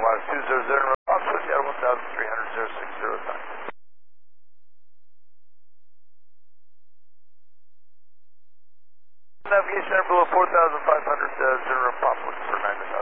minus 200, Oxford, Seattle 1300, 060 time. Navigation center below 4,500, 0 Pop, looking for 9